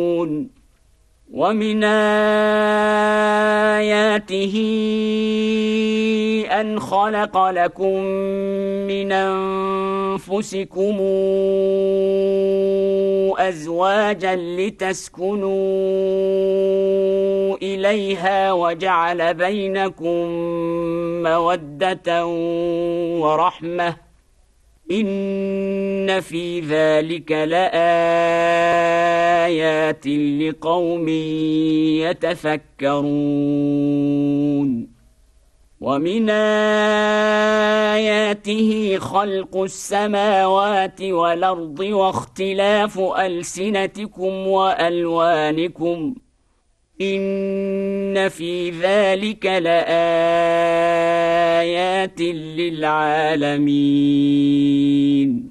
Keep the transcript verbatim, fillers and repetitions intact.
ومن آياته أن خلق لكم من أنفسكم أزواجا لتسكنوا إليها وجعل بينكم مودة ورحمة إن في ذلك لآيات لقوم يتفكرون ومن آياته خلق السماوات والأرض واختلاف ألسنتكم وألوانكم إن في ذلك لآيات للعالمين